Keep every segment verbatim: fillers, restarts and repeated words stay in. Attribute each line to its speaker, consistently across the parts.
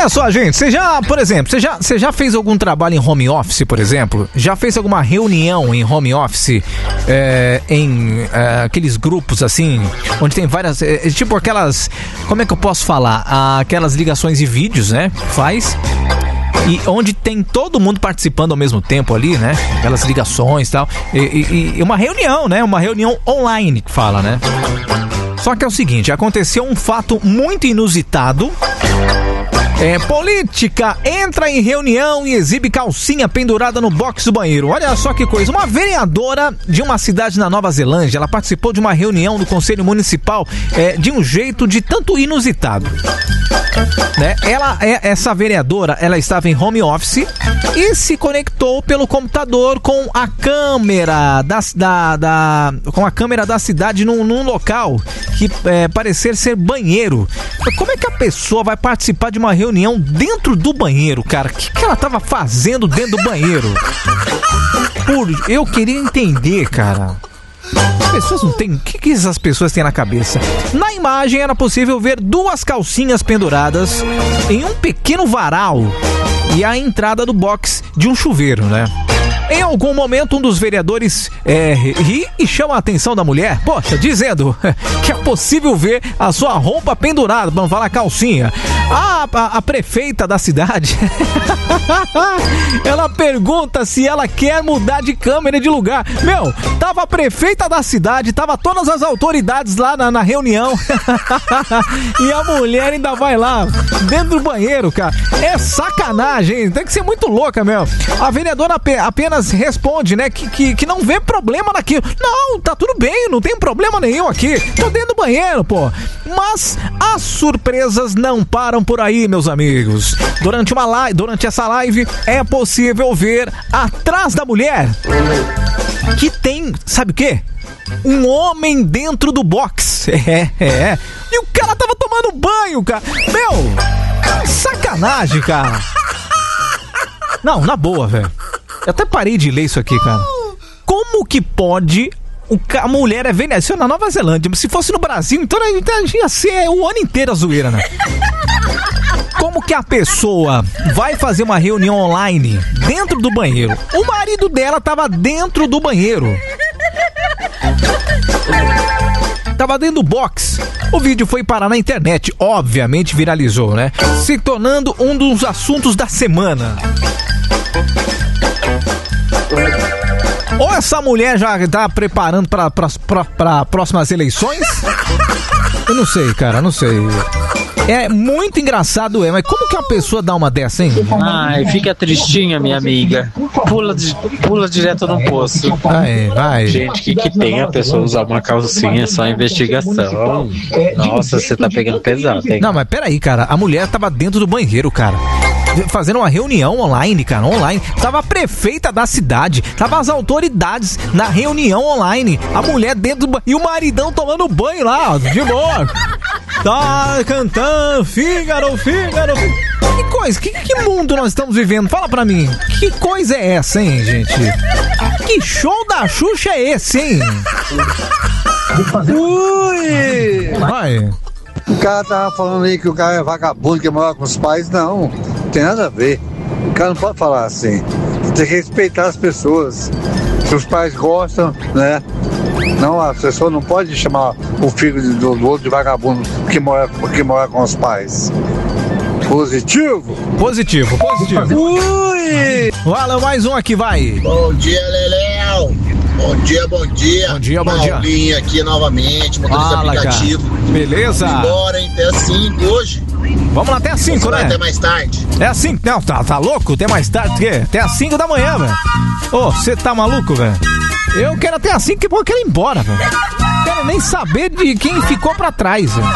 Speaker 1: Olha só, gente, você já, por exemplo, você já, você já fez algum trabalho em home office, por exemplo? Já fez alguma reunião em home office, é, em é, aqueles grupos assim, onde tem várias, é, tipo aquelas, como é que eu posso falar? Ah, aquelas ligações de vídeos, né? Faz... E onde tem todo mundo participando ao mesmo tempo ali, né? Aquelas ligações e tal. E, e, e uma reunião, né? Uma reunião online que fala, né? Só que é o seguinte, aconteceu um fato muito inusitado. É, política entra em reunião e exibe calcinha pendurada no box do banheiro. Olha só que coisa. Uma vereadora de uma cidade na Nova Zelândia, ela participou de uma reunião do Conselho Municipal é, de um jeito de tanto inusitado. Né? Ela, é, essa vereadora, ela estava em home office e se conectou pelo computador com a câmera da, da, da, com a câmera da cidade num, num local que é, parecer ser banheiro. Como é que a pessoa vai participar de uma reunião dentro do banheiro, cara? O que, que ela tava fazendo dentro do banheiro? Por, eu queria entender, cara. As pessoas não têm... O que, que essas pessoas têm na cabeça? Na imagem era possível ver duas calcinhas penduradas em um pequeno varal e a entrada do box de um chuveiro, né? Em algum momento, um dos vereadores é, ri e chama a atenção da mulher, poxa, dizendo que é possível ver a sua roupa pendurada, vamos falar calcinha. A, a, a prefeita da cidade, ela pergunta se ela quer mudar de câmera de lugar. Meu, tava a prefeita da cidade, tava todas as autoridades lá na, na reunião e a mulher ainda vai lá dentro do banheiro, cara. É sacanagem, tem que ser muito louca, meu. A vereadora apenas responde, né, que, que, que não vê problema naquilo. Não, tá tudo bem, não tem problema nenhum aqui. Tô dentro do banheiro, pô. Mas as surpresas não param por aí, meus amigos. Durante uma live, durante essa live, é possível ver atrás da mulher que tem, sabe o quê? Um homem dentro do box. É, é. E o cara tava tomando banho, cara. Meu, sacanagem, cara. Não, na boa, velho. Eu até parei de ler isso aqui, cara. Como que pode... O ca... A mulher é venezuelana, isso é na Nova Zelândia. Se fosse no Brasil, então ia ser o ano inteiro a zoeira, né? Como que a pessoa vai fazer uma reunião online dentro do banheiro? O marido dela tava dentro do banheiro. Tava dentro do box. O vídeo foi parar na internet, obviamente viralizou, né? Se tornando um dos assuntos da semana. Ou essa mulher já tá preparando para para próximas eleições? Eu não sei, cara, não sei. É muito engraçado, é, mas como que uma pessoa dá uma dessa, hein?
Speaker 2: Ai, fica tristinha, minha amiga. Pula, pula direto no poço.
Speaker 1: Vai, vai.
Speaker 2: Gente, o que, que tem a pessoa usar uma calcinha só investigação? Nossa, você tá pegando pesado, hein?
Speaker 1: Não, mas peraí, cara. A mulher tava dentro do banheiro, cara. Fazendo uma reunião online, cara, online. Tava a prefeita da cidade, tava as autoridades na reunião online. A mulher dentro do banho e o maridão tomando banho lá, ó, de boa. Tá cantando, Fígaro, Fígaro. Que coisa, que, que mundo nós estamos vivendo? Fala pra mim, que coisa é essa, hein, gente? Que show da Xuxa é esse, hein? Ui! Vai.
Speaker 3: O cara tava falando aí que o cara é vagabundo, que mora com os pais. Não, não tem nada a ver. O cara não pode falar assim. Tem que respeitar as pessoas. Se os pais gostam, né? Não, a pessoa não pode chamar o filho do, do outro de vagabundo que mora, que mora com os pais. Positivo?
Speaker 1: Positivo, positivo. Ui! Fala mais um aqui, vai.
Speaker 4: Bom dia, Leléo. Bom dia, bom dia.
Speaker 1: Bom dia, bom dia.
Speaker 4: Paulinho aqui novamente, motorista
Speaker 1: Fala,
Speaker 4: aplicativo.
Speaker 1: Cara. Beleza?
Speaker 4: Vamos embora, hein? Até as cinco hoje.
Speaker 1: Vamos lá até as cinco, né?
Speaker 4: Até mais tarde.
Speaker 1: É as cinco. Não, tá, tá louco? Até mais tarde, o quê? Até as cinco da manhã, velho. Ô, você tá maluco, velho? Eu quero até as cinco, que eu quero ir embora, velho. Quero nem saber de quem ficou pra trás, velho.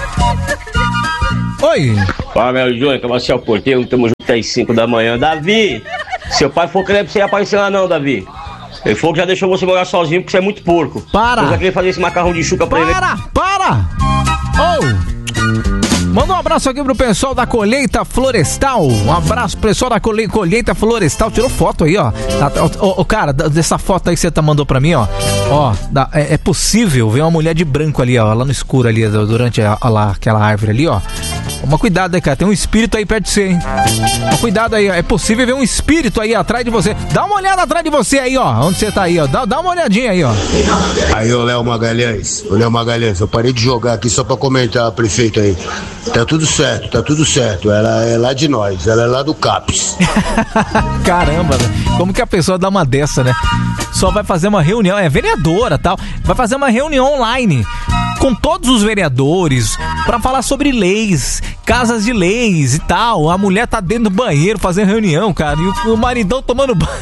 Speaker 1: Oi.
Speaker 5: Fala, meu Júnior, que você é o porteiro, estamos juntos às cinco da manhã. Davi, seu pai for querer pra você aparecer lá não, Davi. Ele falou que já deixou você morar sozinho porque você é muito porco.
Speaker 1: Para!
Speaker 5: Você vai querer fazer esse macarrão de chuca pra ele.
Speaker 1: Para! Para! Oh! Manda um abraço aqui pro pessoal da Colheita Florestal. Um abraço pro pessoal da colhe- Colheita Florestal. Tirou foto aí, ó. Ô, cara, dessa foto aí que você tá mandou pra mim, ó. Ó, é, é possível ver uma mulher de branco ali, ó, lá no escuro ali, durante a, a, lá, aquela árvore ali, ó. Toma cuidado aí, cara. Tem um espírito aí perto de você, hein? Toma cuidado aí, é possível ver um espírito aí atrás de você. Dá uma olhada atrás de você aí, ó. Onde você tá aí, ó. Dá, dá uma olhadinha aí, ó.
Speaker 6: Aí, ô Léo Magalhães. Ô Léo Magalhães, eu parei de jogar aqui só pra comentar, prefeito aí. Tá tudo certo, tá tudo certo. Ela é lá de nós, ela é lá do CAPES.
Speaker 1: Caramba, velho. Como que a pessoa dá uma dessa, né? Só vai fazer uma reunião, é vereadora, tal. Vai fazer uma reunião online com todos os vereadores pra falar sobre leis, casas de leis e tal. A mulher tá dentro do banheiro fazendo reunião, cara, e o, o maridão tomando banho.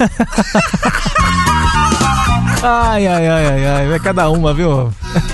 Speaker 1: Ai, ai, ai, ai, ai, é cada uma, viu?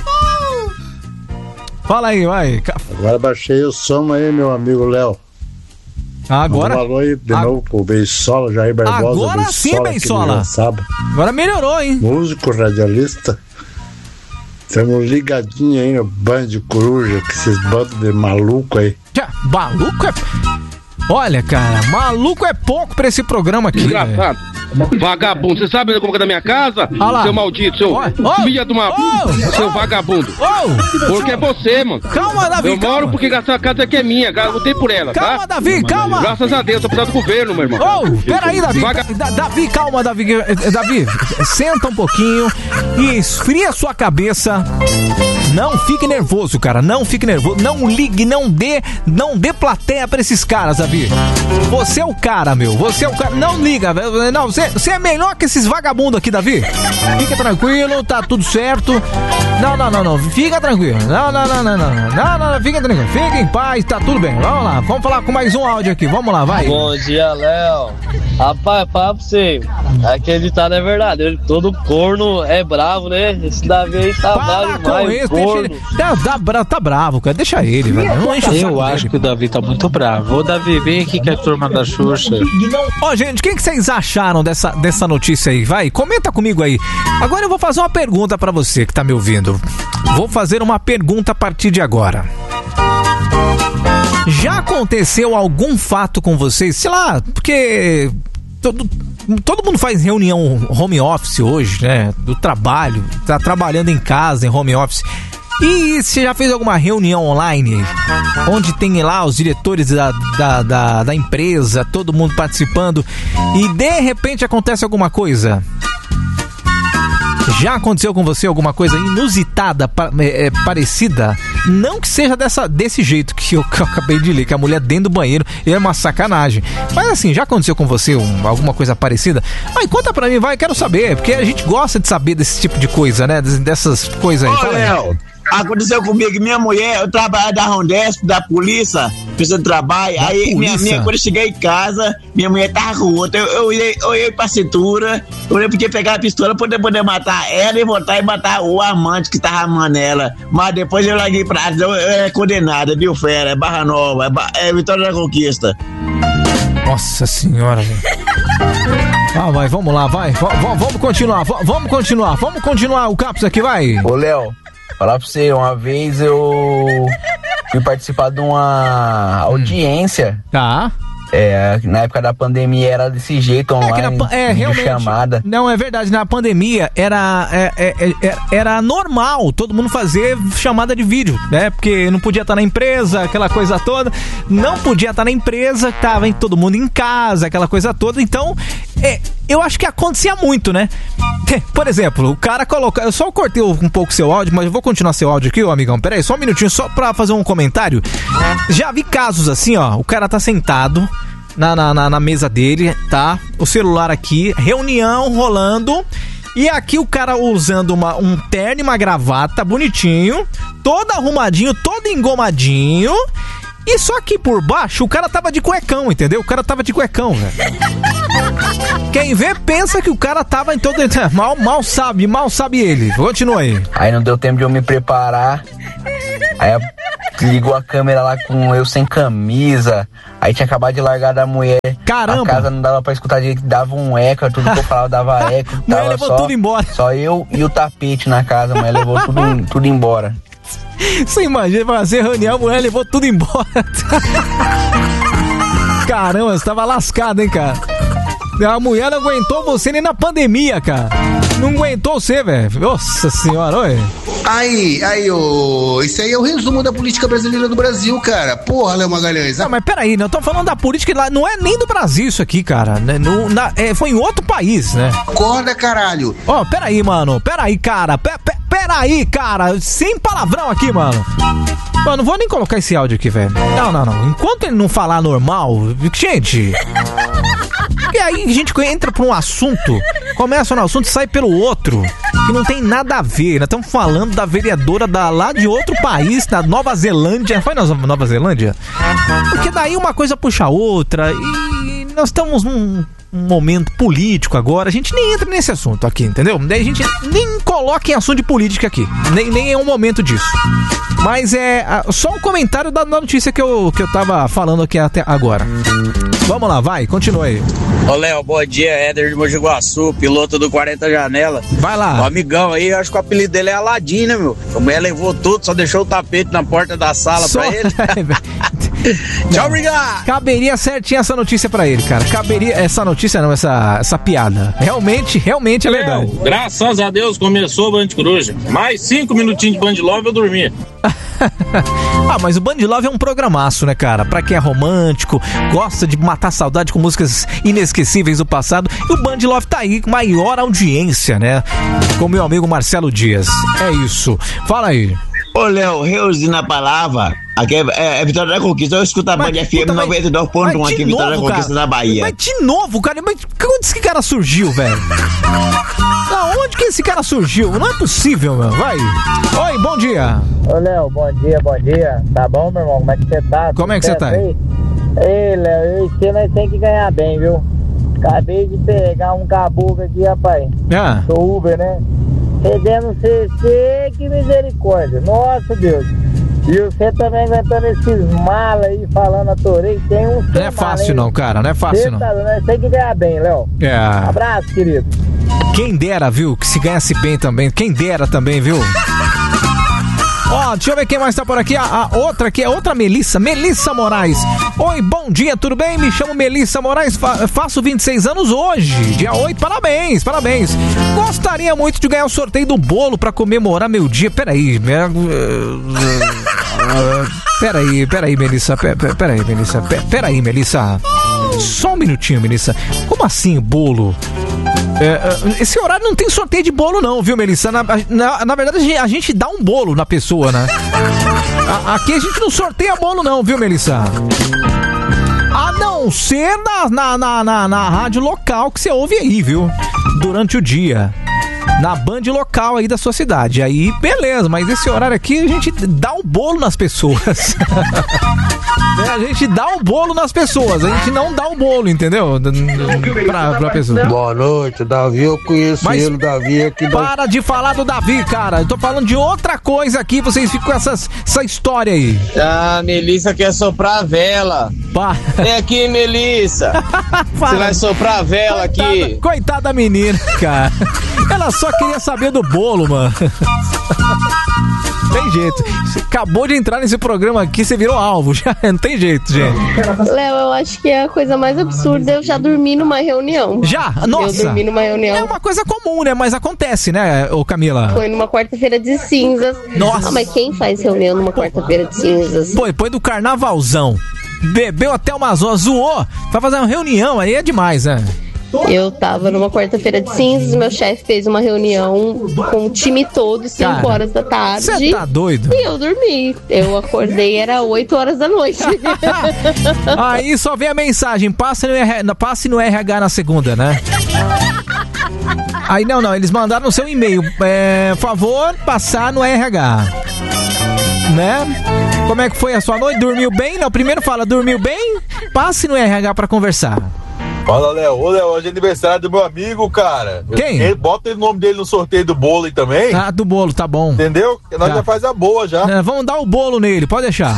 Speaker 1: Fala aí, vai.
Speaker 3: Agora baixei o som aí, meu amigo Léo.
Speaker 1: Agora?
Speaker 3: Falou aí de a... novo pro Beisola, Jair Barbosa.
Speaker 1: Agora Beisola, sim, Beisola. Agora melhorou, hein?
Speaker 3: Músico, radialista. Estamos ligadinhos aí no Band de Coruja, que esses bandos de maluco aí.
Speaker 1: Já, maluco é... Olha, cara, maluco é pouco pra esse programa aqui.
Speaker 7: Desgraçado. Vagabundo, você sabe como é da minha casa?
Speaker 1: Ah
Speaker 7: seu maldito, seu oh, filha de uma... Oh, seu oh, vagabundo.
Speaker 1: Oh,
Speaker 7: porque é você, mano.
Speaker 1: Calma, Davi,
Speaker 7: Eu
Speaker 1: calma.
Speaker 7: moro porque essa casa aqui é minha, eu lutei por ela,
Speaker 1: calma,
Speaker 7: tá?
Speaker 1: Calma, Davi, calma.
Speaker 7: Graças a Deus, tô precisando do governo, meu irmão.
Speaker 1: Oh, peraí, Davi. Vaga... Da, Davi, calma, Davi. Davi, senta um pouquinho e esfria sua cabeça. Não fique nervoso, cara. Não fique nervoso. Não ligue, não dê, não dê plateia pra esses caras, Davi. Você é o cara, meu. Você é o cara. Não liga, velho. Não, você, você é melhor que esses vagabundos aqui, Davi. Fica tranquilo, tá tudo certo. Não, não, não, não. Fica tranquilo. Não, não, não, não, não. Não, não, não. Fica tranquilo. Fica em paz, tá tudo bem. Vamos lá. Vamos falar com mais um áudio aqui. Vamos lá, vai.
Speaker 8: Bom dia, Léo. Rapaz, fala pra você. Aquele ditado é verdade. Todo corno é bravo, né? Esse Davi aí tá bravo demais.
Speaker 1: Esse, deixa ele... tá, tá, tá bravo, cara. Deixa ele, velho. Não enche o saco
Speaker 2: Eu acho dele. Que o Davi tá muito bravo. Ô, Davi, vem aqui que é a turma da Xuxa.
Speaker 1: Ó, oh, gente, o que, que vocês acharam dessa, dessa notícia aí? Vai, comenta comigo aí. Agora eu vou fazer uma pergunta pra você que tá me ouvindo. Vou fazer uma pergunta a partir de agora. Já aconteceu algum fato com vocês? Sei lá, porque todo, todo mundo faz reunião home office hoje, né? Do trabalho, tá trabalhando em casa, em home office. E você já fez alguma reunião online onde tem lá os diretores da, da, da, da empresa, todo mundo participando e de repente acontece alguma coisa? Já aconteceu com você alguma coisa inusitada, é, é, parecida? Não que seja dessa, desse jeito que eu, que eu acabei de ler, que a mulher dentro do banheiro é uma sacanagem. Mas assim, já aconteceu com você um, alguma coisa parecida? Vai, conta pra mim, vai, quero saber, porque a gente gosta de saber desse tipo de coisa, né? Dessas coisas aí.
Speaker 9: Ô, Léo, aconteceu comigo que minha mulher, eu trabalho da Rondesp, da polícia, precisando de trabalho, da aí minha, minha, quando eu cheguei em casa, minha mulher tava com outra, eu, eu, eu, eu ia pra cintura, eu podia pegar a pistola pra poder, poder matar ela e voltar e matar o amante que tava amando ela, mas depois eu larguei pra ela, eu, eu era condenada, viu, fera, é Barra Nova, é, é Vitória da Conquista.
Speaker 1: Nossa senhora, velho. Ah, vai, vamos lá, vai, v- v- vamos continuar, v- vamos continuar, vamos continuar o Caps aqui, vai.
Speaker 8: Ô, Léo, falar pra você, uma vez eu fui participar de uma audiência.
Speaker 1: Tá.
Speaker 8: É, na época da pandemia era desse jeito, online,
Speaker 1: é, é realmente,
Speaker 8: chamada.
Speaker 1: Não, é verdade, na pandemia era, é, é, é, era normal todo mundo fazer chamada de vídeo, né? Porque não podia estar na empresa, aquela coisa toda. Não podia estar na empresa, tava todo mundo em casa, aquela coisa toda. Então, é, eu acho que acontecia muito, né? Por exemplo, o cara coloca... Eu só cortei um pouco seu áudio, mas eu vou continuar seu áudio aqui, ô amigão. Pera aí, só um minutinho, só pra fazer um comentário. Já vi casos assim, ó. O cara tá sentado na, na, na, na mesa dele, tá? O celular aqui, reunião rolando. E aqui o cara usando uma, um terno e uma gravata bonitinho, todo arrumadinho, todo engomadinho. E só que por baixo o cara tava de cuecão, entendeu? O cara tava de cuecão, velho. Quem vê pensa que o cara tava em todo... Mal, mal sabe, mal sabe ele. Continua aí.
Speaker 8: Aí não deu tempo de eu me preparar. Aí ligou a câmera lá com eu sem camisa. Aí tinha acabado de largar da mulher.
Speaker 1: Caramba!
Speaker 8: A casa não dava pra escutar direito, dava um eco, tudo que eu falava dava eco.
Speaker 1: A mulher levou
Speaker 8: só,
Speaker 1: tudo embora.
Speaker 8: Só eu e o tapete na casa, a mulher levou tudo, tudo embora.
Speaker 1: Você imagina fazer reunião, a mulher levou tudo embora. Caramba, você tava lascado, hein, cara? A mulher não aguentou você nem na pandemia, cara. Não aguentou você, velho. Nossa senhora, oi.
Speaker 6: Aí, aí, ô. Isso aí é o resumo da política brasileira do Brasil, cara. Porra, Léo Magalhães.
Speaker 1: Não, mas peraí, não tô falando da política lá. Não é nem do Brasil isso aqui, cara. Né? No, na, é, foi em outro país, né?
Speaker 6: Acorda, caralho.
Speaker 1: Ó, oh, peraí, mano. Peraí, cara. Pe, pe, peraí, cara. Sem palavrão aqui, mano. Mano, não vou nem colocar esse áudio aqui, velho. Não, não, não. Enquanto ele não falar normal, gente. E aí a gente entra pra um assunto, começa no assunto e sai pelo outro, que não tem nada a ver. Nós estamos falando da vereadora da, lá de outro país, da Nova Zelândia. Foi na Nova Zelândia? Porque daí uma coisa puxa a outra e nós estamos num um momento político agora. A gente nem entra nesse assunto aqui, entendeu? Daí a gente nem coloca em assunto de política aqui. Nem, nem é um momento disso. Mas é só um comentário da notícia que eu, que eu tava falando aqui até agora. Vamos lá, vai, continua aí.
Speaker 10: Ô Léo, bom dia, Éder de Mogi Guaçu, piloto do quarenta Janela.
Speaker 1: Vai lá.
Speaker 10: O amigão aí, eu acho que o apelido dele é Aladim, né, meu? A mulher levou tudo, só deixou o tapete na porta da sala só... pra ele. Tchau, obrigado.
Speaker 1: Caberia certinho essa notícia pra ele, cara. Caberia, essa notícia não, essa, essa piada. Realmente, realmente é
Speaker 11: Léo,
Speaker 1: verdade.
Speaker 11: Graças a Deus começou o Band Coruja. Mais cinco minutinhos de Band Love eu dormia.
Speaker 1: Ah, mas o Band Love é um programaço, né, cara? Pra quem é romântico, gosta de matar saudade com músicas inesquecíveis do passado. E o Band Love tá aí com maior audiência, né? Com meu amigo Marcelo Dias. É isso. Fala aí.
Speaker 9: Ô, Léo, reuse na palavra. Aqui é, é, é Vitória da Conquista. Eu escuto a Band F M noventa e dois ponto um aqui em Vitória da Conquista, cara, na Bahia.
Speaker 1: Mas de novo, cara. Mas onde esse cara surgiu, velho? Não, onde que esse cara surgiu? Não é possível, meu. Vai. Oi, bom dia.
Speaker 12: Ô, Léo, bom dia, bom dia. Tá bom, meu irmão? Como é que você tá?
Speaker 1: Como é que você tá aí?
Speaker 12: Ei, Léo, eu e você nós temos que ganhar bem, viu? Acabei de pegar um caboclo aqui, rapaz.
Speaker 1: Ah.
Speaker 12: Sou Uber, né? Perdendo C C, que misericórdia. Nossa, Deus. E você também aguentando esses malas aí, falando a torei, tem um...
Speaker 1: Não é fácil não, cara, não é fácil não.
Speaker 12: Tá, né? Tem que ganhar bem, Léo.
Speaker 1: É.
Speaker 12: Abraço, querido.
Speaker 1: Quem dera, viu, que se ganhasse bem também. Quem dera também, viu? Ó, oh, deixa eu ver quem mais tá por aqui. A, a outra aqui é outra Melissa, Melissa Moraes. Oi, bom dia, tudo bem? Me chamo Melissa Moraes, fa- faço vinte e seis anos hoje, dia oito, parabéns, parabéns. Gostaria muito de ganhar o sorteio do bolo pra comemorar meu dia. Peraí, minha... Peraí, peraí, Melissa, peraí, peraí, Melissa, peraí, Melissa. Só um minutinho, Melissa. Como assim, bolo? É, esse horário não tem sorteio de bolo não, viu, Melissa? Na, na, na verdade, a gente dá um bolo na pessoa, né? A, aqui a gente não sorteia bolo não, viu, Melissa? A não ser na, na, na, na, na rádio local que você ouve aí, viu? Durante o dia. Na Band local aí da sua cidade. Aí, beleza, mas esse horário aqui a gente dá um bolo nas pessoas. É, a gente dá um bolo nas pessoas, a gente não dá um bolo, entendeu? Pra, pra pessoa.
Speaker 3: Boa noite, Davi, eu conheço mas ele, Davi aqui.
Speaker 1: Para de falar do Davi, cara. Eu tô falando de outra coisa aqui, vocês ficam com essas, essa história aí.
Speaker 10: Ah, Melissa quer soprar a vela.
Speaker 1: Pá.
Speaker 10: É aqui, Melissa. Você vai soprar a vela coitada, aqui.
Speaker 1: Coitada da menina, cara. Ela só queria saber do bolo, mano. Tem jeito. Você acabou de entrar nesse programa aqui, você virou alvo. Já não tem jeito, gente.
Speaker 13: Léo, eu acho que é a coisa mais absurda. Eu já dormi numa reunião.
Speaker 1: Já? Nossa.
Speaker 13: Eu dormi numa reunião.
Speaker 1: É uma coisa comum, né? Mas acontece, né, ô Camila?
Speaker 13: Foi numa quarta-feira de cinzas.
Speaker 1: Nossa.
Speaker 13: Ah, mas quem faz reunião numa quarta-feira de cinzas?
Speaker 1: Pô, depois do carnavalzão. Bebeu até umas horas, zoou. Vai fazer uma reunião, aí é demais, né?
Speaker 13: Eu tava numa quarta-feira de cinzas, meu chefe fez uma reunião com o time todo, cinco horas da tarde.
Speaker 1: Você tá doido?
Speaker 13: E eu dormi. Eu acordei, era oito horas da noite.
Speaker 1: Aí só vem a mensagem, passe no, R... passe no R H na segunda, né? Aí não, não, eles mandaram no seu e-mail, é, favor, passar no R H. Né? Como é que foi a sua noite? Dormiu bem? Não, primeiro fala, dormiu bem? Passe no R H pra conversar.
Speaker 14: Fala, Léo. Ô, Léo, hoje é aniversário do meu amigo, cara.
Speaker 1: Quem?
Speaker 14: Ele, bota o nome dele no sorteio do bolo aí também.
Speaker 1: Ah, do bolo, tá bom.
Speaker 14: Entendeu? Porque nós
Speaker 1: tá.
Speaker 14: já faz a boa já.
Speaker 1: É, vamos dar o bolo nele, pode deixar.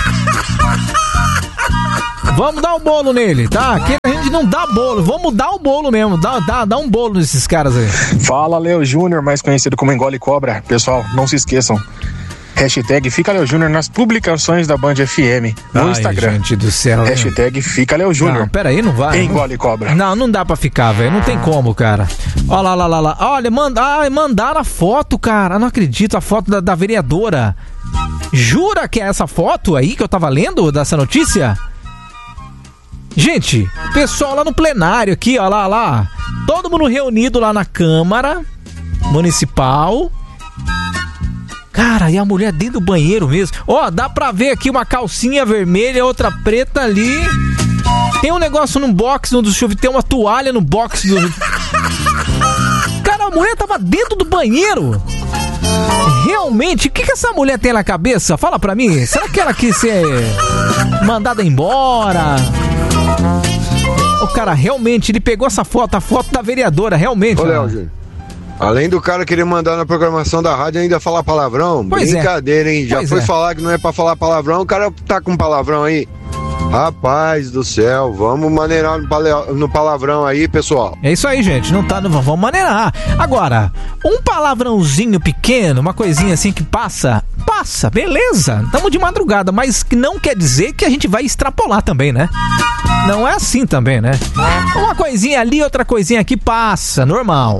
Speaker 1: Vamos dar o bolo nele, tá? Aqui a gente não dá bolo, vamos dar o bolo mesmo. Dá, dá, dá um bolo nesses caras aí.
Speaker 15: Fala, Léo Júnior, mais conhecido como Engole Cobra. Pessoal, não se esqueçam. Hashtag Fica Léo Júnior nas publicações da Band F M no
Speaker 1: Ai,
Speaker 15: Instagram.
Speaker 1: Gente do céu.
Speaker 15: Hashtag Fica Léo Júnior.
Speaker 1: Não, peraí, não vai.
Speaker 15: Engole cobra.
Speaker 1: Não, não dá pra ficar, velho. Não tem como, cara. Olha lá, lá, lá, lá. Olha, manda, ai, mandaram a foto, cara. Eu não acredito, a foto da, da vereadora. Jura que é essa foto aí que eu tava lendo dessa notícia? Gente, pessoal lá no plenário aqui, ó lá, lá. Todo mundo reunido lá na Câmara Municipal. Cara, e a mulher dentro do banheiro mesmo. Ó, dá pra ver aqui uma calcinha vermelha, outra preta ali. Tem um negócio no box no do chuveiro, tem uma toalha no box do... Cara, a mulher tava dentro do banheiro. Realmente, o que que essa mulher tem na cabeça? Fala pra mim. Será que ela quis ser mandada embora? O cara, realmente, ele pegou essa foto, a foto da vereadora, realmente.
Speaker 16: Ô, Léo, Júnior. Além do cara querer mandar na programação da rádio ainda falar palavrão,
Speaker 1: pois
Speaker 16: brincadeira,
Speaker 1: é.
Speaker 16: hein? Já
Speaker 1: pois
Speaker 16: foi
Speaker 1: é.
Speaker 16: falar que não é pra falar palavrão, o cara tá com palavrão aí. Rapaz do céu, vamos maneirar no, pale... no palavrão aí, pessoal.
Speaker 1: É isso aí, gente, não tá, não, vamos maneirar. Agora, um palavrãozinho pequeno, uma coisinha assim que passa, passa, beleza, tamo de madrugada, mas que não quer dizer que a gente vai extrapolar também, né? Não é assim também, né? Uma coisinha ali, outra coisinha aqui passa, normal.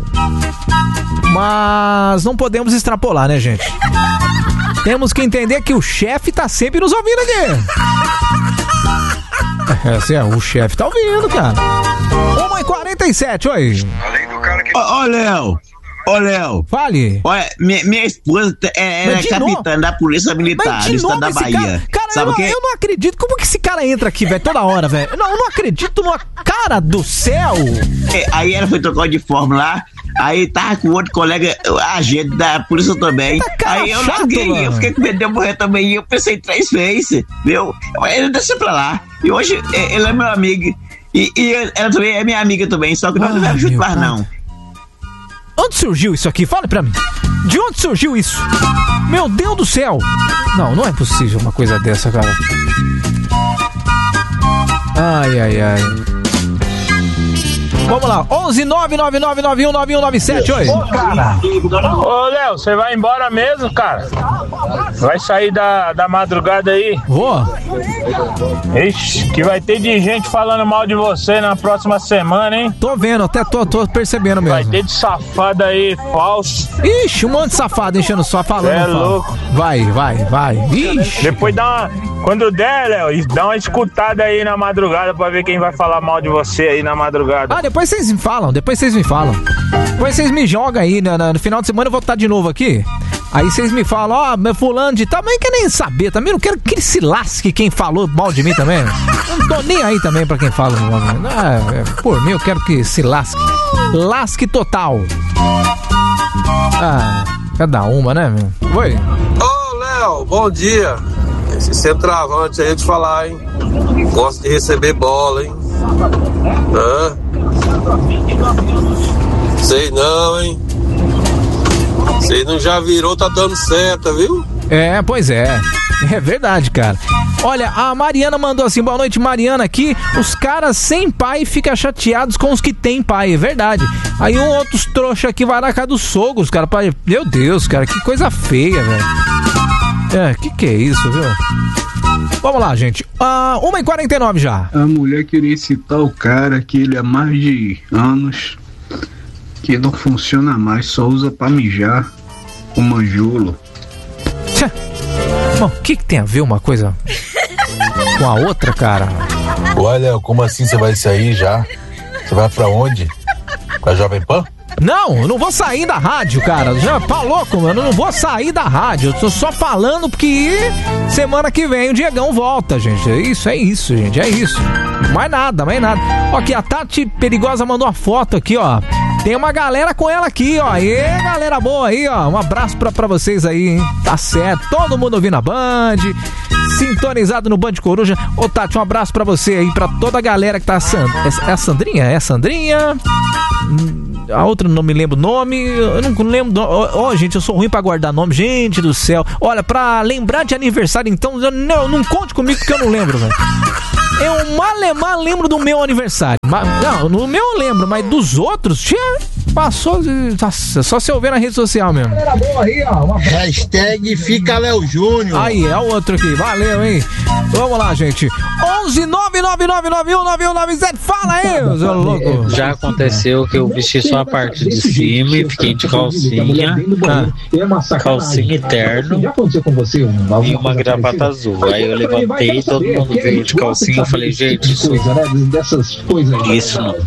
Speaker 1: Mas não podemos extrapolar, né, gente? Temos que entender que o chefe tá sempre nos ouvindo aqui. É, assim, o chefe tá ouvindo, cara. uma e quarenta e sete, oi.
Speaker 9: Ô, ô, Léo. Ô, Léo.
Speaker 1: Fale.
Speaker 9: Olha, minha, minha esposa é, é capitã novo? da Polícia Militar do estado da Bahia.
Speaker 1: Cara, cara
Speaker 9: Sabe
Speaker 1: eu,
Speaker 9: o quê?
Speaker 1: eu não acredito. Como que esse cara entra aqui, velho, toda hora, velho? Não, eu não acredito numa cara do céu.
Speaker 9: É, aí ela foi trocar de forma lá. Aí tava com outro colega, agente da polícia também.
Speaker 1: Tá
Speaker 9: aí eu
Speaker 1: chato,
Speaker 9: larguei,
Speaker 1: mano.
Speaker 9: eu fiquei com medo de eu morrer também. E eu pensei três vezes, viu? Ele desceu pra lá. E hoje ele é meu amigo. E, e ela também é minha amiga também, só que nós não vamos junto mais, não.
Speaker 1: Onde surgiu isso aqui? Fale pra mim. De onde surgiu isso? Meu Deus do céu. Não, não é possível uma coisa dessa, cara. Ai, ai, ai. Vamos lá, onze nove nove nove nove um nove um nove sete, oi.
Speaker 11: Ô, cara. Ô, Léo, você vai embora mesmo, cara? Vai sair da, da madrugada aí?
Speaker 1: Vou.
Speaker 11: Ixi, que vai ter de gente falando mal de você na próxima semana, hein?
Speaker 1: Tô vendo, até tô, tô percebendo mesmo.
Speaker 11: Vai ter de safado aí, falso.
Speaker 1: Ixi, um monte de safado enchendo só falando.
Speaker 11: É
Speaker 1: fala.
Speaker 11: louco.
Speaker 1: Vai, vai, vai. Ixi.
Speaker 11: Depois dá uma... Quando der, Léo, dá uma escutada aí na madrugada pra ver quem vai falar mal de você aí na madrugada.
Speaker 1: Ah, depois vocês me falam, depois vocês me falam. Depois vocês me jogam aí, no, no final de semana eu vou estar de novo aqui. Aí vocês me falam, ó, oh, meu fulano de tal, mas quer nem saber também, não quero que ele se lasque quem falou mal de mim também. Eu não tô nem aí também pra quem fala mal de mim. Ah, é, por mim eu quero que se lasque. Lasque total. Ah, cada uma, né, meu? Oi.
Speaker 17: Ô, Léo, bom dia. Esse centroavante aí eu te falar, hein? Gosto de receber bola, hein? Hã? Sei não, hein? Sei não já virou, tá dando certo, viu?
Speaker 1: É, pois é. É verdade, cara. Olha, a Mariana mandou assim, boa noite, Mariana, aqui. Os caras sem pai ficam chateados com os que tem pai, é verdade. Aí um outros trouxa aqui vai na casa dos sogros, cara. Pai, meu Deus, cara, que coisa feia, velho. É, que que é isso, viu? Vamos lá, gente. Uh, uma e quarenta e nove já.
Speaker 18: A mulher queria citar o cara que ele há mais de anos que não funciona mais, só usa pra mijar o manjulo.
Speaker 1: Tchê. Bom, o que, que tem a ver uma coisa com a outra, cara?
Speaker 14: Olha, como assim você vai sair já? Você vai pra onde? Pra Jovem Pan?
Speaker 1: Não, eu não vou sair da rádio, cara. Já tá louco, mano. Eu não vou sair da rádio. Eu tô só falando porque semana que vem o Diegão volta, gente. É isso, é isso, gente. É isso. Mais nada, mais nada. Ó, aqui a Tati Perigosa mandou uma foto aqui, ó. Tem uma galera com ela aqui, ó. E galera boa aí, ó. Um abraço pra, pra vocês aí, hein? Tá certo. Todo mundo ouvindo a Band, sintonizado no Band Coruja. Ô, Tati, um abraço pra você aí, pra toda a galera que tá... Sand... É a Sandrinha? É a Sandrinha? A outra não me lembro o nome. Eu não lembro. Ó, oh, gente, eu sou ruim pra guardar nome. Gente do céu. Olha, pra lembrar de aniversário, então, eu, não, não conte comigo porque eu não lembro, velho. Eu malemar lembro do meu aniversário. Mas, não, no meu eu lembro, mas dos outros, tchê, Passou, nossa, só se eu ver na rede social mesmo.
Speaker 4: Hashtag fica Léo Júnior.
Speaker 1: Aí, é o outro aqui, valeu, hein? Vamos lá, gente. onze nove nove nove nove um nove um nove sete, fala aí, seu louco.
Speaker 2: Já aconteceu que eu vesti só a parte de cima e fiquei de calcinha, ah, calcinha terno e uma gravata azul. Aí eu levantei, todo mundo veio de calcinha e falei, gente, isso, isso não.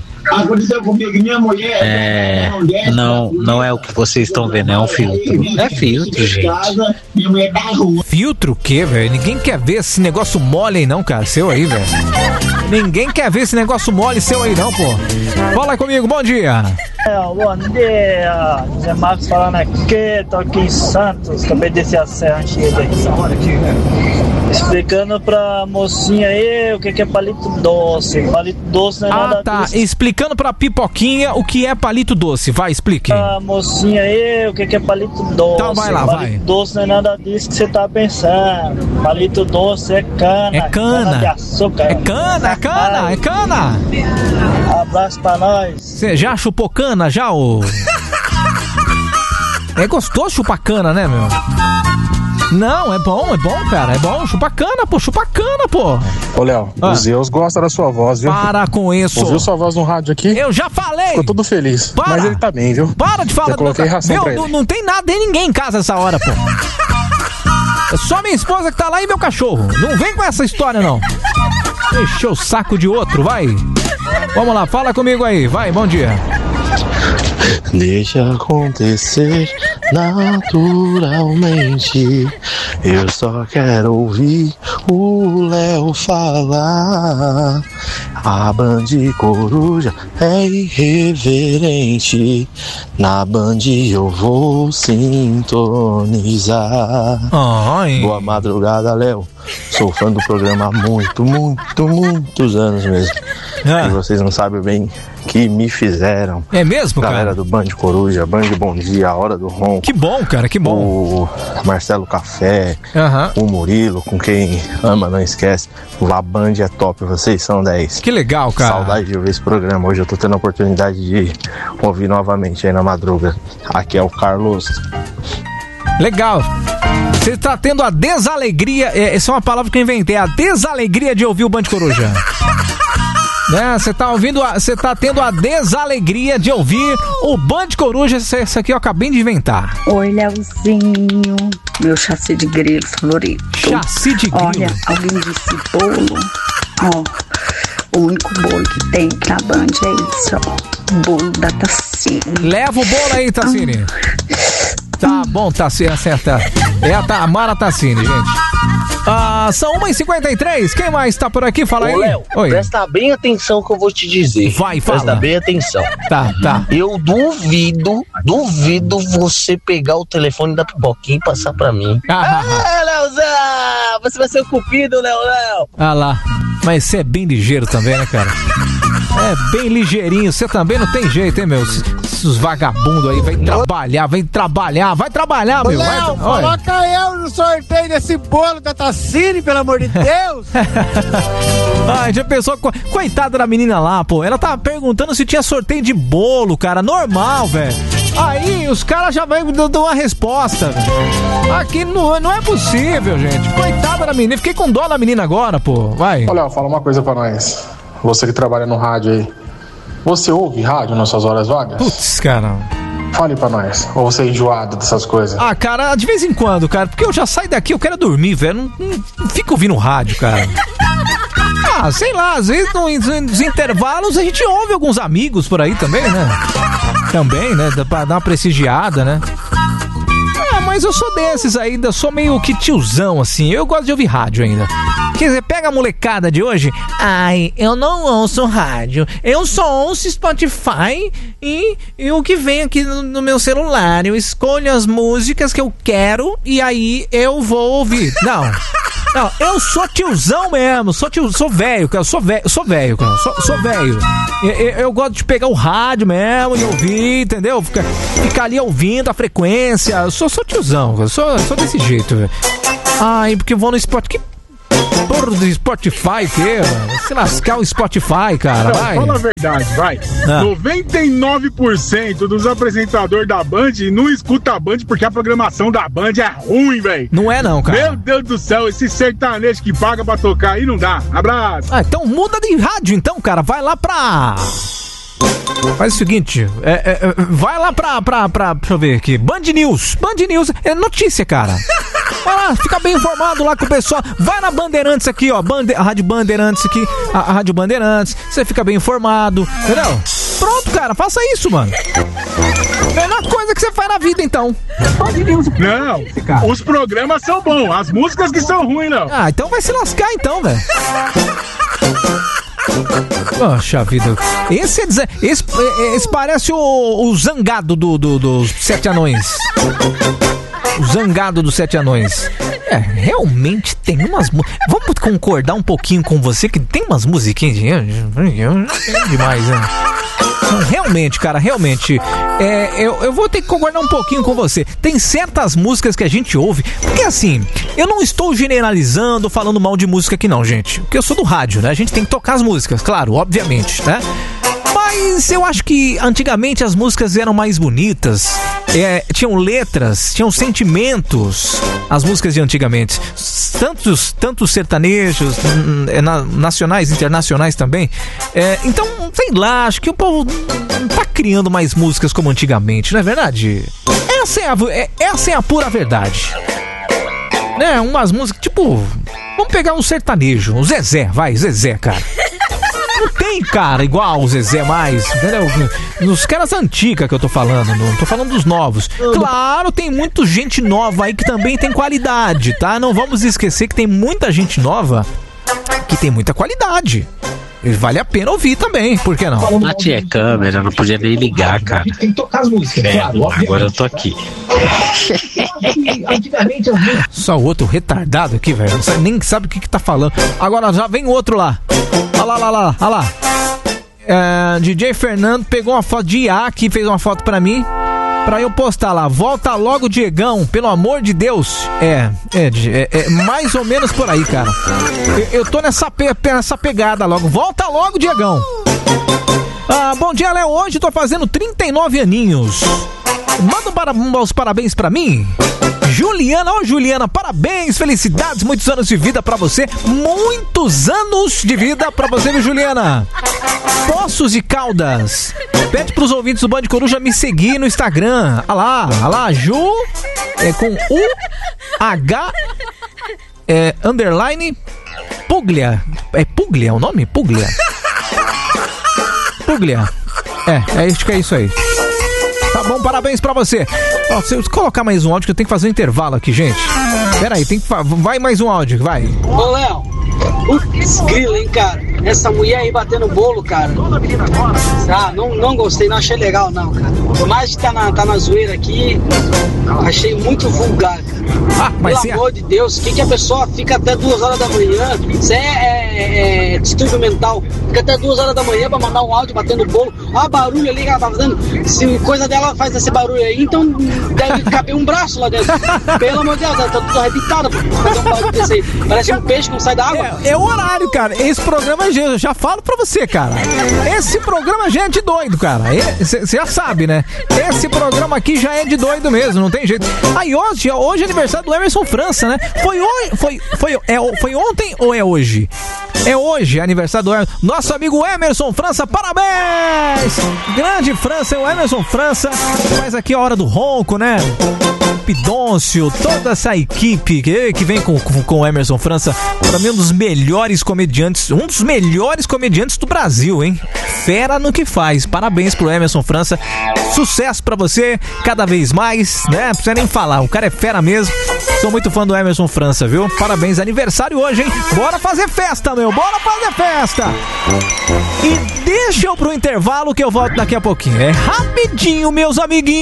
Speaker 2: É, não, não é o que vocês estão vendo, é um filtro. É filtro, gente.
Speaker 1: Filtro o quê, velho? Ninguém quer ver esse negócio mole aí não, cara. Seu aí, velho. Ninguém quer ver esse negócio mole seu aí não, pô. Fala aí comigo, bom dia.
Speaker 12: É, bom dia, Zé Marcos falando aqui, tô aqui em Santos, acabei de descer a serra antiga aí. Explicando pra mocinha aí o que, que é palito doce. Palito doce não é
Speaker 1: ah,
Speaker 12: nada
Speaker 1: tá.
Speaker 12: disso.
Speaker 1: Explicando pra Pipoquinha o que é palito doce. Vai, explique.
Speaker 12: Pra mocinha aí o que, que é palito doce.
Speaker 1: Então vai lá,
Speaker 12: palito
Speaker 1: vai.
Speaker 12: doce não é nada disso que você tá pensando. Palito doce é cana.
Speaker 1: É cana.
Speaker 12: Cana de açúcar.
Speaker 1: É cana, é cana, é cana.
Speaker 12: Abraço pra nós.
Speaker 1: Você já chupou cana, já, ô? É gostoso chupar cana, né, meu? Não, é bom, é bom, cara, é bom. Chupa cana, pô, chupa cana, pô.
Speaker 15: Ô, Léo, ah. os Zeus gostam da sua voz, viu?
Speaker 1: Para com isso.
Speaker 15: Ouviu sua voz no rádio aqui?
Speaker 1: Eu já falei.
Speaker 15: Ficou todo feliz.
Speaker 1: Para.
Speaker 15: Mas ele tá bem, viu?
Speaker 1: Para de falar.
Speaker 15: Já coloquei ração
Speaker 1: meu,
Speaker 15: pra ele.
Speaker 1: Não, não tem nada em ninguém em casa essa hora, pô. É só minha esposa que tá lá e meu cachorro. Não vem com essa história, não. Encheu o saco de outro, vai. Vamos lá, fala comigo aí. Vai, bom dia.
Speaker 19: Deixa acontecer naturalmente. Eu só quero ouvir o Léo falar. A Band Coruja é irreverente. Na Band eu vou sintonizar.
Speaker 1: Ai.
Speaker 19: Boa madrugada, Léo. Sou fã do programa há muito, muito, muitos anos mesmo. Ah. E vocês não sabem bem que me fizeram.
Speaker 1: É mesmo,
Speaker 19: galera
Speaker 1: cara?
Speaker 19: do Band Coruja, Band Bom Dia, A Hora do Ronco.
Speaker 1: Que bom, cara, que bom.
Speaker 19: O Marcelo Café,
Speaker 1: uhum.
Speaker 19: o Murilo, com quem ama, não esquece. A Band é top, vocês são dez.
Speaker 1: Que legal, cara.
Speaker 19: Saudade de ouvir esse programa. Hoje eu tô tendo a oportunidade de ouvir novamente aí na madruga. Aqui é o Carlos.
Speaker 1: Legal. Você tá tendo a desalegria, é, essa é uma palavra que eu inventei, a desalegria de ouvir o Band Coruja. Né, você tá ouvindo, você tá tendo a desalegria de ouvir o Band Coruja, isso aqui eu acabei de inventar.
Speaker 20: Oi, Leozinho, meu chassi de grilo favorito.
Speaker 1: Chassi de grilo?
Speaker 20: Olha, alguém disse bolo, ó, o único bolo que tem aqui na Band é isso, ó, bolo da Tassini.
Speaker 1: Leva o bolo aí, Tassini. Tá bom, Tassini, acerta. É a Tamara Tassini, gente. Ah, são uma e cinquenta e três. Quem mais tá por aqui? Fala aí.
Speaker 21: Ô, Léo,
Speaker 1: Oi.
Speaker 21: Presta bem atenção que eu vou te dizer.
Speaker 1: Vai, fala.
Speaker 21: Presta bem atenção.
Speaker 1: Tá, tá.
Speaker 21: Eu duvido, duvido você pegar o telefone da Pipoquinha e passar pra mim.
Speaker 1: Ah,
Speaker 21: ah Léozão! Você vai ser o cupido, Léo, Léo.
Speaker 1: Ah lá. Mas você é bem ligeiro também, né, cara? É bem ligeirinho. Você também não tem jeito, hein, meu? Esses vagabundos aí, vai trabalhar, vai trabalhar, vai trabalhar, meu.
Speaker 22: Léo,
Speaker 1: vai...
Speaker 22: coloca eu no sorteio desse bolo da Tassini, pelo amor de Deus.
Speaker 1: Ai, já pensou, co- coitada da menina lá, pô. Ela tava perguntando se tinha sorteio de bolo, cara. Normal, velho. Aí os caras já vão dando uma resposta, velho. Aqui não, não é possível, gente. Coitada da menina. Fiquei com dó da menina agora, pô. Vai.
Speaker 15: Olha, fala uma coisa pra nós. Você que trabalha no rádio aí. Você ouve rádio nas suas horas vagas?
Speaker 1: Putz, cara.
Speaker 15: Fale pra nós. Ou você é enjoado dessas coisas?
Speaker 1: Ah, cara, de vez em quando, cara. Porque eu já saio daqui, eu quero dormir, velho. Não, não, não fico ouvindo rádio, cara. Ah, sei lá, às vezes nos intervalos a gente ouve alguns amigos por aí também, né? Também, né? Dá pra dar uma prestigiada, né? Ah, mas eu sou desses ainda, sou meio que tiozão, assim. Eu gosto de ouvir rádio ainda. Quer dizer, pega a molecada de hoje. Ai, eu não ouço rádio. Eu só ouço Spotify e, e o que vem aqui no, no meu celular. Eu escolho as músicas que eu quero e aí eu vou ouvir. Não. Não, eu sou tiozão mesmo. Sou tio, sou velho, cara. Sou velho, sou velho, cara. Sou, sou velho. Eu, eu, eu gosto de pegar o rádio mesmo e ouvir, entendeu? Ficar, ficar ali ouvindo a frequência. Eu sou, sou tiozão, cara. Sou, sou desse jeito, velho. Ai, porque eu vou no Spotify. Porra do Spotify, que? Se lascar o Spotify, cara,
Speaker 5: Não,
Speaker 1: vai.
Speaker 5: Fala a verdade, vai.
Speaker 1: Ah.
Speaker 5: noventa e nove por cento dos apresentadores da Band não escuta a Band porque a programação da Band é ruim, velho.
Speaker 1: Não é não, cara.
Speaker 5: Meu Deus do céu, esse sertanejo que paga pra tocar aí não dá. Abraço.
Speaker 1: Ah, então muda de rádio então, cara. Vai lá pra... Faz o seguinte, é, é, é, vai lá pra, pra, pra, deixa eu ver aqui, Band News, Band News é notícia, cara. Vai lá, fica bem informado lá com o pessoal. Vai na Bandeirantes aqui, ó, Bande, a Rádio Bandeirantes aqui, a, a Rádio Bandeirantes, você fica bem informado, entendeu? Pronto, cara, faça isso, mano. Melhor coisa que você faz na vida, então.
Speaker 5: Não, os programas são bons, as músicas que são ruins, não.
Speaker 1: Ah, então vai se lascar então, velho. Poxa vida, esse, é, esse, esse parece o, o zangado do, do, dos Sete Anões. O zangado dos Sete Anões. É, realmente tem umas... Vamos concordar um pouquinho com você que tem umas musiquinhas de... demais, né? Não, realmente, cara, realmente, é, eu, eu vou ter que concordar um pouquinho com você. Tem certas músicas que a gente ouve, porque assim, eu não estou generalizando, falando mal de música aqui não, gente, porque eu sou do rádio, né? A gente tem que tocar as músicas, claro, obviamente, né? Mas eu acho que antigamente as músicas eram mais bonitas, é, tinham letras, tinham sentimentos, as músicas de antigamente, tantos, tantos sertanejos, é, na, nacionais, internacionais também, é, então, sei lá, acho que o povo não tá criando mais músicas como antigamente, não é verdade? Essa é a, é, essa é a pura verdade. Né, umas músicas, tipo, vamos pegar um sertanejo, o Zezé, vai, Zezé, cara. Não tem cara igual o Zezé mais, entendeu? Nos caras antigos que eu tô falando, não tô falando dos novos. Claro, tem muita gente nova aí que também tem qualidade, tá? Não vamos esquecer que tem muita gente nova que tem muita qualidade. Vale a pena ouvir também, por que não?
Speaker 2: Lá tinha câmera, não podia nem ligar, cara.
Speaker 7: Tem que tocar as músicas,
Speaker 2: é,
Speaker 7: claro.
Speaker 2: Agora eu tô aqui.
Speaker 7: Antigamente as músicas...
Speaker 1: Só o outro retardado aqui, velho. Nem sabe o que que tá falando. Agora já vem outro lá. Olha lá, lá, lá, olha lá. É, D J Fernando pegou uma foto de I A aqui, fez uma foto pra mim, pra eu postar lá. Volta logo, Diegão, pelo amor de Deus. É, é, é, é mais ou menos por aí, cara. Eu, eu tô nessa, pe, nessa pegada logo. Volta logo, Diegão. Ah, bom dia, Léo. Hoje tô fazendo trinta e nove aninhos. Manda para, os parabéns pra mim. Juliana, ó, Juliana, parabéns, felicidades, muitos anos de vida pra você. Muitos anos de vida pra você, viu, Juliana? Poços de Caldas. Pede pros ouvintes do Band Coruja me seguir no Instagram. Olha lá, olha lá, Ju, é com U, H, é, underline, Puglia. É Puglia o nome? Puglia. Puglia. É, é isso que é isso aí. Tá bom, parabéns pra você. Ó, se eu colocar mais um áudio que eu tenho que fazer um intervalo aqui, gente. Pera aí, tem que fa... vai mais um áudio, vai.
Speaker 23: Ô, Léo, putz, grilo, hein, cara. Essa mulher aí batendo bolo, cara. Ah, não, não gostei, não achei legal, não, cara. Por mais que tá na, tá na zoeira aqui, achei muito vulgar, cara.
Speaker 1: Ah, mas
Speaker 23: Pelo amor é... de Deus, o que, que a pessoa fica até duas horas da manhã? Isso é, é, é distúrbio mental. Fica até duas horas da manhã pra mandar um áudio batendo bolo. Ah, barulho ali que ela tá fazendo. Se coisa dela faz esse barulho aí, então deve caber um braço lá dentro. Pelo amor de Deus, ela tá tudo arrebitada pra fazer um barulho desse aí. Parece um peixe que não sai da água.
Speaker 1: É, é o horário, cara. Esse programa, eu já falo pra você, cara. Esse programa já é de doido, cara. Você já sabe, né? Esse programa aqui já é de doido mesmo, não tem jeito. Aí hoje, hoje é aniversário do Emerson França, né? Foi hoje, foi, foi, é, foi ontem ou é hoje? É hoje, aniversário do Emerson. Nosso amigo Emerson França, parabéns! Grande França, é o Emerson França. Faz aqui a hora do ronco, né? Pidôncio, toda essa equipe que, que vem com, com, com o Emerson França, pra mim um dos melhores comediantes, um dos melhores comediantes do Brasil, hein? Fera no que faz. Parabéns pro Emerson França. Sucesso pra você, cada vez mais, né? Não precisa nem falar, o cara é fera mesmo. Sou muito fã do Emerson França, viu? Parabéns, aniversário hoje, hein? Bora fazer festa, meu, bora fazer festa! E deixa eu pro intervalo que eu volto daqui a pouquinho. É rapidinho, meus amiguinhos.